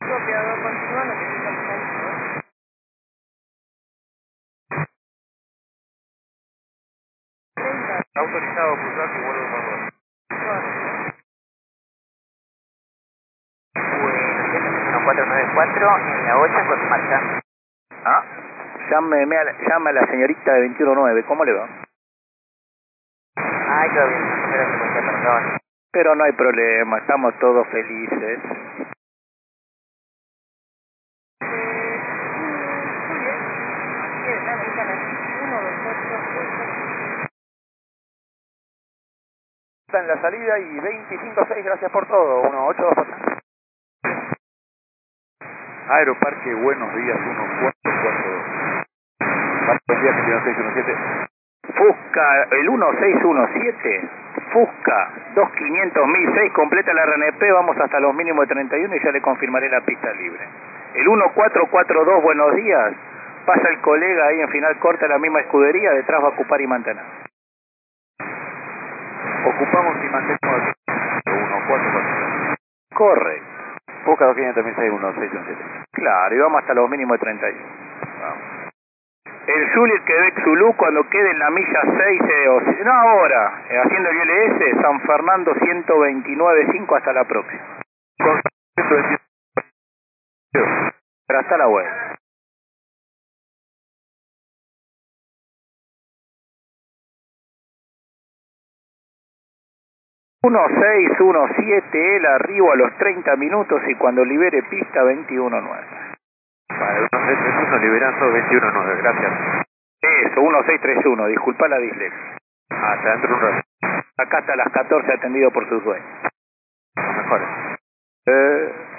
Operador continúa, necesita finalizar. Autorizado, cruzar y vuelvo por favor. Bueno, 1494 en la 8 con marcha. Ah, llame a la señorita de 219, ¿cómo le va? Ay, todo bien, perdón. Pero no hay problema, estamos todos felices. Juliet, americana 128. Está en la salida y 25-6, gracias por todo. 182. Aeroparque, buenos días, 1442. Buenos días, 21617. Fusca, el 1617, Fusca, 2500-1006, completa la RNP, vamos hasta los mínimos de 31 y ya le confirmaré la pista libre. El 1442, buenos días, pasa el colega ahí en final corta la misma escudería, detrás va a ocupar y mantener. Ocupamos y mantenemos aquí. 1442. Correcto. Fusca 2500-1006, 1617. Claro, y vamos hasta los mínimos de 31. Vamos. El Juliet Quebec Zulu cuando quede en la milla 6, no ahora, haciendo el ILS, San Fernando 129.5 hasta la próxima. Con 122. Pero hasta la vuelta. él arriba a los 30 minutos y cuando libere pista 21.9. Vale, 1631, liberando 21.9, gracias. Eso, 1631, disculpa la dislexia. Hasta dentro de un rato. Acá hasta las 14 atendido por sus dueños. Mejores.